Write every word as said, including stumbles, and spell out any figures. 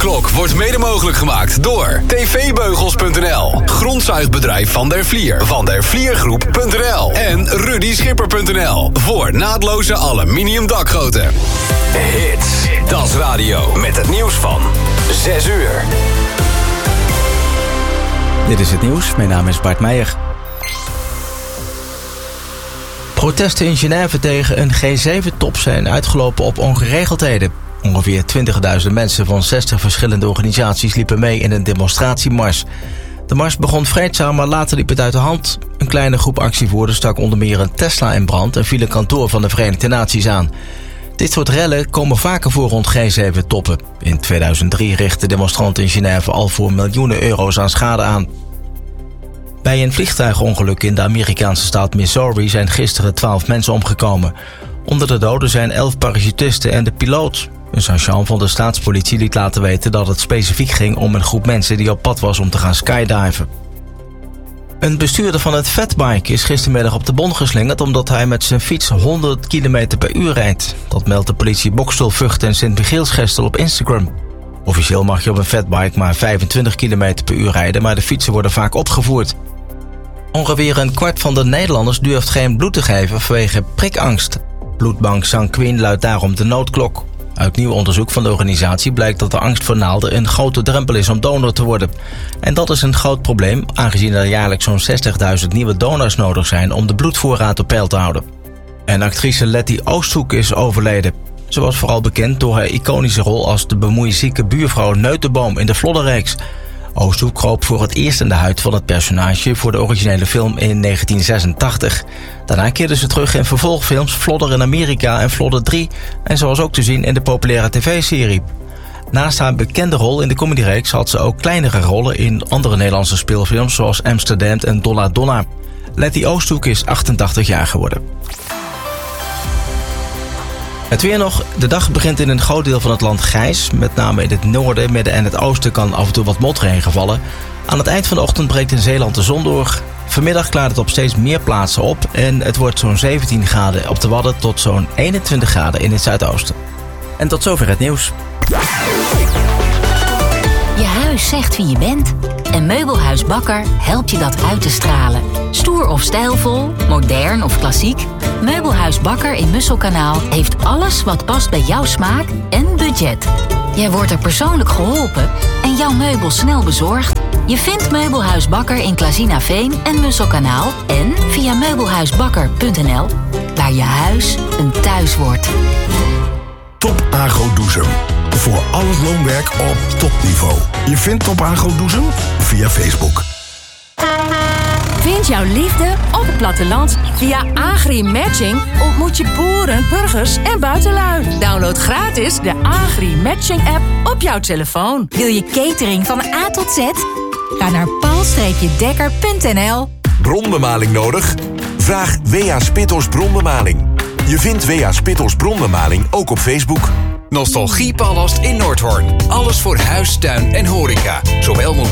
Klok wordt mede mogelijk gemaakt door t v beugels punt n l, grondzuigbedrijf Van der Vlier, Van der Vliergroep punt n l en Rudy Schipper punt n l voor naadloze aluminium dakgoten. Hits, Dat is Radio met het nieuws van zes uur. Dit is het nieuws, mijn naam is Bart Meijer. Protesten in Genève tegen een G zeven top zijn uitgelopen op ongeregeldheden. Ongeveer twintigduizend mensen van zestig verschillende organisaties liepen mee in een demonstratiemars. De mars begon vreedzaam, maar later liep het uit de hand. Een kleine groep actievoerders stak onder meer een Tesla in brand en viel een kantoor van de Verenigde Naties aan. Dit soort rellen komen vaker voor rond G zeven toppen. In tweeduizend drie richtten demonstranten in Genève al voor miljoenen euro's aan schade aan. Bij een vliegtuigongeluk in de Amerikaanse staat Missouri zijn gisteren twaalf mensen omgekomen. Onder de doden zijn elf parachutisten en de piloot. Een sergeant van de staatspolitie liet laten weten dat het specifiek ging om een groep mensen die op pad was om te gaan skydiven. Een bestuurder van het fatbike is gistermiddag op de bon geslingerd omdat hij met zijn fiets honderd kilometer per uur rijdt. Dat meldt de politie Bokstel, Vught en Sint-Michielsgestel op Instagram. Officieel mag je op een fatbike maar vijfentwintig kilometer per uur rijden, maar de fietsen worden vaak opgevoerd. Ongeveer een kwart van de Nederlanders durft geen bloed te geven vanwege prikangst. Bloedbank Sanquin luidt daarom de noodklok. Uit nieuw onderzoek van de organisatie blijkt dat de angst voor naalden een grote drempel is om donor te worden. En dat is een groot probleem, aangezien er jaarlijks zo'n zestigduizend nieuwe donors nodig zijn om de bloedvoorraad op peil te houden. En actrice Letty Oosthoek is overleden. Ze was vooral bekend door haar iconische rol als de bemoeizieke buurvrouw Neutenboom in de Flodderreeks. Oosthoek kroop voor het eerst in de huid van het personage voor de originele film in negentien zesentachtig. Daarna keerde ze terug in vervolgfilms Flodder in Amerika en Flodder drie en ze was ook te zien in de populaire tv-serie. Naast haar bekende rol in de comedyreeks had ze ook kleinere rollen in andere Nederlandse speelfilms zoals Amsterdam en Donna Donna. Letty Oosthoek is achtentachtig jaar geworden. Het weer nog. De dag begint in een groot deel van het land grijs. Met name in het noorden, midden en het oosten kan af en toe wat motregen vallen. Aan het eind van de ochtend breekt in Zeeland de zon door. Vanmiddag klaart het op steeds meer plaatsen op. En het wordt zo'n zeventien graden op de Wadden tot zo'n eenentwintig graden in het zuidoosten. En tot zover het nieuws. Je huis zegt wie je bent. En Meubelhuis Bakker helpt je dat uit te stralen. Stoer of stijlvol, modern of klassiek. Meubelhuis Bakker in Musselkanaal heeft alles wat past bij jouw smaak en budget. Jij wordt er persoonlijk geholpen en jouw meubel snel bezorgd. Je vindt Meubelhuis Bakker in Klazinaveen en Musselkanaal en via meubelhuisbakker punt n l, waar je huis een thuis wordt. Top Agro Doezum. Voor al het loonwerk op topniveau. Je vindt Top Agro Doezum via Facebook. Vind jouw liefde op het platteland. Via Agri-Matching ontmoet je boeren, burgers en buitenlui. Download gratis de Agri-Matching-app op jouw telefoon. Wil je catering van A tot Z? Ga naar paul dekker punt n l. Bronbemaling nodig? Vraag W A Spittels Bronbemaling. Je vindt W A Spittels Bronbemaling ook op Facebook. Nostalgiepalast in Noordhoorn. Alles voor huis, tuin en horeca. Zowel